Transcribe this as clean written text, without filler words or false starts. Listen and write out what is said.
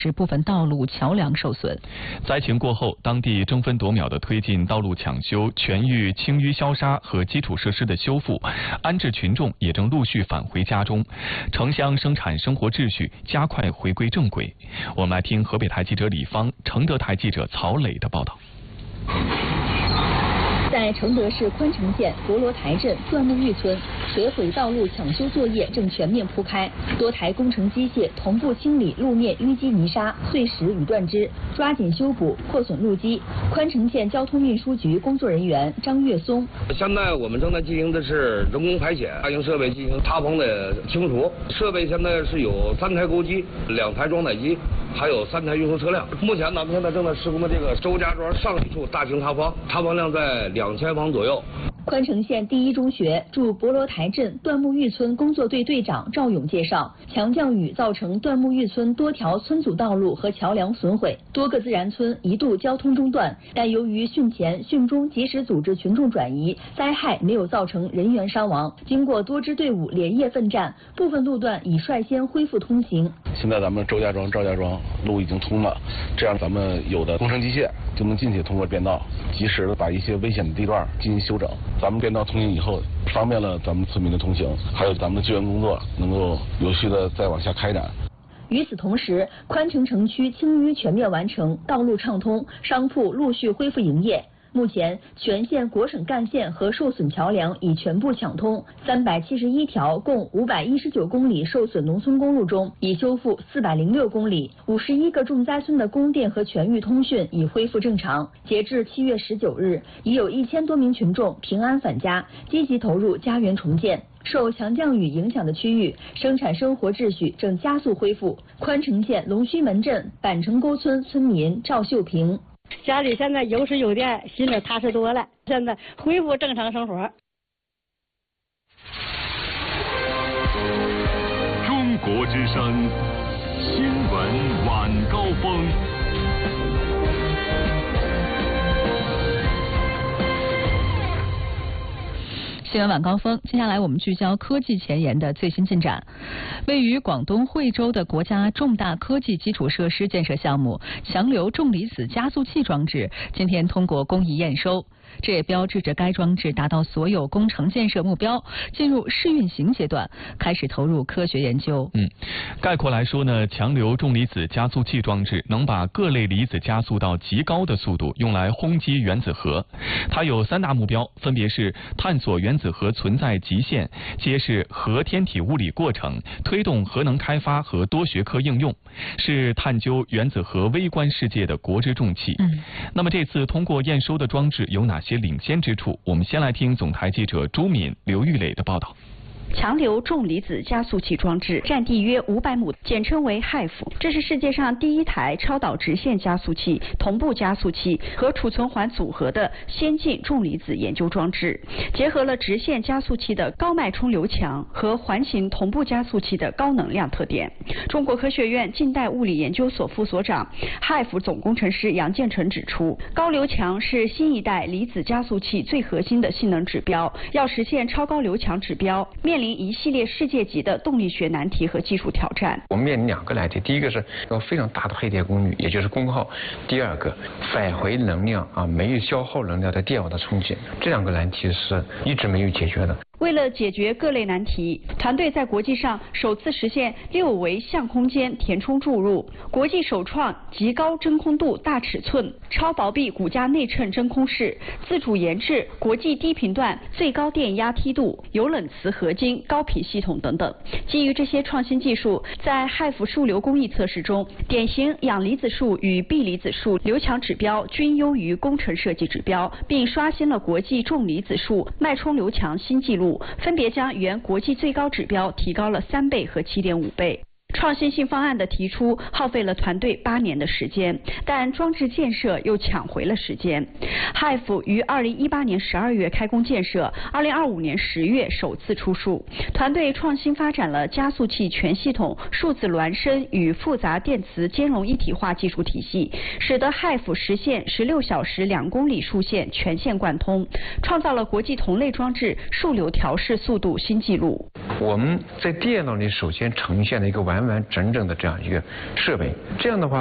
使部分道路桥梁受损。 灾情过后，当地争分夺秒地推进道路抢修、全域清淤消杀和基础设施的修复，安置群众也正陆续返回家中，城乡生产生活秩序加快回归正轨。我们来听河北台记者李芳、承德台记者曹磊的报道。 在承德市宽城县博罗台镇段木峪村，水毁道路抢修作业正全面铺开，多台工程机械同步清理路面淤积泥沙、碎石与断枝，抓紧修补破损路基。宽城县交通运输局工作人员张月松： 现在我们正在进行的是人工排险，大型设备进行塌棚的清除。设备现在是有3台钩机、2台装载机，还有3台运输车辆。目前咱们现在正在施工的这个周家庄上一处大型塌方，塌方量在2000方左右。 宽城县第一中学驻博罗台镇段木峪村工作队队长赵勇介绍，强降雨造成段木峪村多条村组道路和桥梁损毁，多个自然村一度交通中断，但由于汛前汛中及时组织群众转移，灾害没有造成人员伤亡。经过多支队伍连夜奋战，部分路段已率先恢复通行。 现在咱们赵家庄路已经通了，这样咱们有的工程机械就能进去通过便道，及时的把一些危险的地段进行修整。咱们便道通行以后，方便了咱们村民的通行，还有咱们的救援工作能够有序的再往下开展。 与此同时，宽城城区清淤全面完成，道路畅通，商铺陆续恢复营业。目前，全县国省干线和受损桥梁已全部抢通，371条共519公里受损农村公路中，已修复406公里，51个重灾村的供电和全域通讯已恢复正常。截至7月19日，已有1000多名群众平安返家，积极投入家园重建。受强降雨影响的区域，生产生活秩序正加速恢复。宽城县龙须门镇板城沟村村民赵秀平。 家里现在有水有电，心里踏实多了。现在恢复正常生活。 中国之声新闻晚高峰。 新闻晚高峰，接下来我们聚焦科技前沿的最新进展。位于广东惠州的国家重大科技基础设施建设项目强流重离子加速器装置今天通过工艺验收，这也标志着该装置达到所有工程建设目标，进入试运行阶段，开始投入科学研究。 概括来说呢，强流重离子加速器装置能把各类离子加速到极高的速度，用来轰击原子核。它有3大目标，分别是探索原子核存在极限，揭示核天体物理过程，推动核能开发和多学科应用，是探究原子核微观世界的国之重器。那么这次通过验收的装置有哪些领先之处？我们先来听总台记者朱敏、刘玉磊的报道。 强流重离子加速器装置占地约500亩，简称为 HIFE。这是世界上第一台超导直线加速器、同步加速器和储存环组合的先进重离子研究装置，结合了直线加速器的高脉冲流强和环形同步加速器的高能量特点。中国科学院近代物理研究所副所长、HIFE 总工程师杨建成指出，高流强是新一代离子加速器最核心的性能指标，要实现超高流强指标，面临一系列世界级的动力学难题和技术挑战。 我们面临2个难题，第一个是有非常大的配电功率，也就是功耗；第2个返回能量没有消耗能量的电网的冲击，这2个难题是一直没有解决的。 为了解决各类难题，团队在国际上首次实现6维相空间填充注入，国际首创极高真空度大尺寸超薄壁骨架内衬真空室，自主研制国际低频段最高电压梯度、有冷磁合金高频系统等等。基于这些创新技术，在 HIFE 数流工艺测试中，典型氧离子束与铋离子束流强指标均优于工程设计指标，并刷新了国际重离子束脉冲流强新纪录，分别将原国际最高指标提高了3倍和7.5倍。创新性方案的提出耗费了团队8年的时间，但装置建设又抢回了时间。HIFE 于2018年12月开工建设，2025年10月首次出数。团队创新发展了加速器全系统数字孪生与复杂电磁兼容一体化技术体系，使得 HIFE 实现16小时2公里数线全线贯通，创造了国际同类装置数流调试速度新纪录。 我们在电脑里首先呈现了一个完完整整的这样一个设备，这样的话